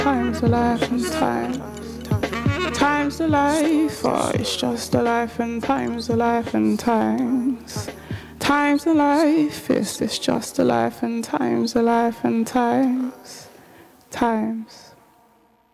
Time's a life and time. Time's a life, oh, it's just a life and time's a life and times. Time's a life, it's just a life and time's a life and times. Times.